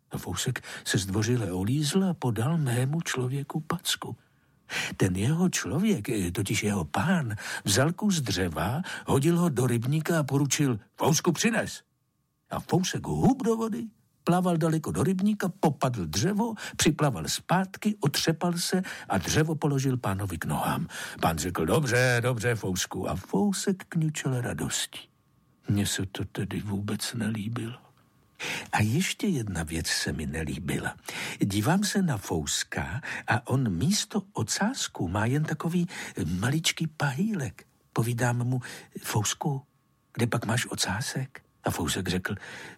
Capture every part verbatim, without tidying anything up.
A Fousek se zdvořile olízl a podal mému člověku packu. Ten jeho člověk, totiž jeho pán, vzal kus dřeva, hodil ho do rybníka a poručil: Fousku, přines. A Fousek hub do vody, plaval daleko do rybníka, popadl dřevo, připlaval zpátky, otřepal se a dřevo položil pánovi k nohám. Pán řekl: dobře, dobře, Fousku. A Fousek kňučel radosti. Mně se to tedy vůbec nelíbilo. A ještě jedna věc se mi nelíbila. Dívám se na Fouska a on místo ocásku má jen takový maličký pahýlek. Povídám mu: Fousku, kde pak máš ocásek? A Fousek řekl: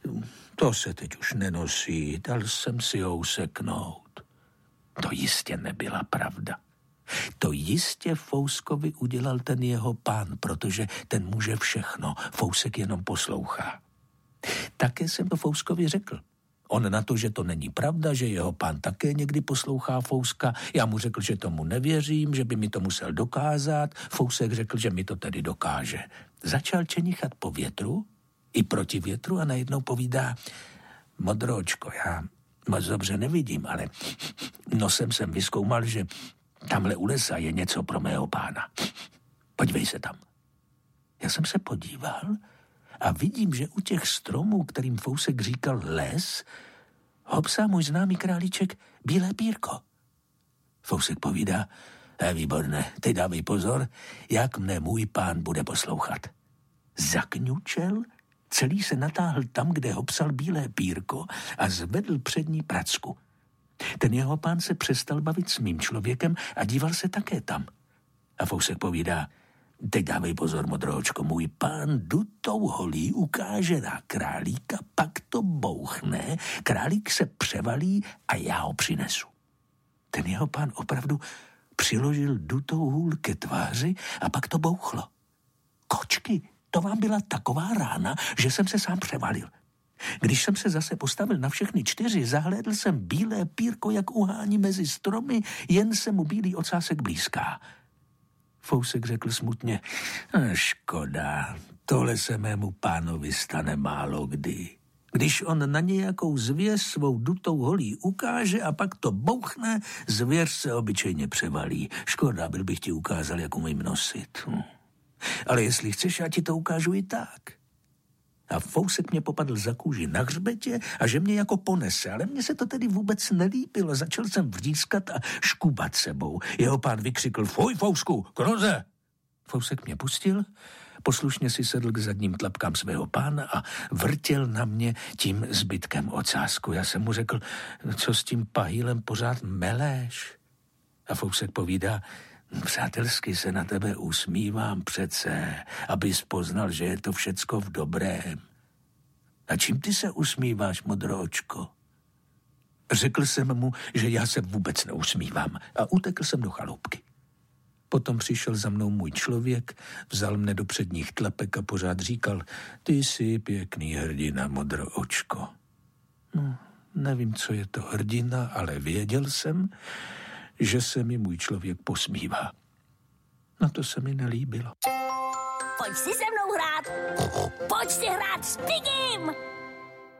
to se teď už nenosí, dal jsem si ho useknout. To jistě nebyla pravda. To jistě Fouskovi udělal ten jeho pán, protože ten může všechno, Fousek jenom poslouchá. Také jsem to Fouskovi řekl. On na to, že to není pravda, že jeho pán také někdy poslouchá Fouska, já mu řekl, že tomu nevěřím, že by mi to musel dokázat. Fousek řekl, že mi to tedy dokáže. Začal čenichat po větru i proti větru a najednou povídá: Modročko, já moc dobře nevidím, ale nosem jsem vyzkoumal, že tamhle u lesa je něco pro mého pána. Podívej se tam. Já jsem se podíval a vidím, že u těch stromů, kterým Fousek říkal les, hopsá můj známý králíček Bílé pírko. Fousek povídá: e, výborné, teď dávej pozor, jak mne můj pán bude poslouchat. Zakňučel, celý se natáhl tam, kde hopsal Bílé pírko a zvedl před ní pracku. Ten jeho pán se přestal bavit s mým člověkem a díval se také tam. A Fousek povídá: teď dávej pozor, Modroočko, můj pán dutou holí ukáže na králíka, pak to bouchne, králík se převalí a já ho přinesu. Ten jeho pán opravdu přiložil dutou hůl ke tváři a pak to bouchlo. Kočky, to vám byla taková rána, že jsem se sám převalil. Když jsem se zase postavil na všechny čtyři, zahlédl jsem Bílé pírko, jak uhání mezi stromy, jen se mu bílý ocásek blízká. Fousek řekl smutně: škoda, tohle se mému pánovi stane málo kdy. Když on na nějakou zvěř svou dutou holí ukáže a pak to bouchne, zvěř se obyčejně převalí. Škoda, byl bych ti ukázal, jak umím nosit. Hm. Ale jestli chceš, já ti to ukážu i tak. A Fousek mě popadl za kůži na hřbetě a že mě jako ponese, ale mně se to tedy vůbec nelíbilo. Začal jsem vřískat a škubat sebou. Jeho pán vykřikl: fuj, Fousku, kroze! Fousek mě pustil, poslušně si sedl k zadním tlapkám svého pána a vrtěl na mě tím zbytkem ocásku. Já jsem mu řekl: co s tím pahýlem pořád meleš? A Fousek povídá: přátelsky se na tebe usmívám přece, abys poznal, že je to všecko v dobrém. A čím ty se usmíváš, Modroočko? Řekl jsem mu, že já se vůbec neusmívám a utekl jsem do chalupky. Potom přišel za mnou můj člověk, vzal mne do předních tlapek a pořád říkal: ty jsi pěkný hrdina, Modroočko. No, nevím, co je to hrdina, ale věděl jsem, že se mi můj člověk posmívá. No to se mi nelíbilo. Pojď si se mnou hrát. Pojď si hrát s Pigim.